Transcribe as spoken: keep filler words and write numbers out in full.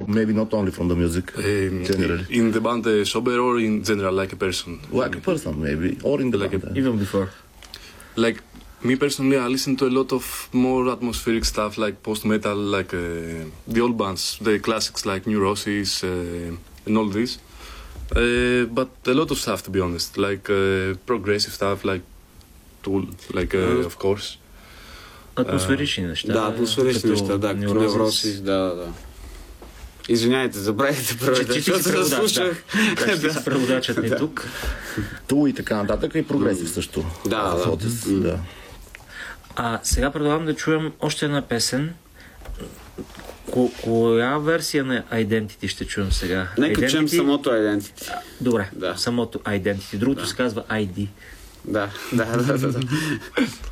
maybe not only from the music, Um, generally. in the band uh, sober or in general like a person? Like a person, maybe, or in the Like a- band. Even before. Like me personally, I listen to a lot of more atmospheric stuff like post-metal, like uh, the old bands, the classics like Neurosis uh, and all this. Uh, but a lot of stuff, to be honest, like uh, progressive stuff, like Tool, like uh, of course. Атмосферични неща. Да, атмосферични като неща, да, като Neurosis. Невросис, да, да. Извинявайте, забравяйте първата, Че- че ти си защото се преводач, слушах. да. Да, че ти си преводачът ни тук. Ту и така нататък, и прогресив също. Да, В да. Отис, М. да. А сега предлагам да чуем още една песен. Ко- коя версия на Identity ще чуем сега? Нека Identity? чуем самото Identity. Добре, Да. самото Identity. Другото се казва ай ди. Да, да, да, да. да.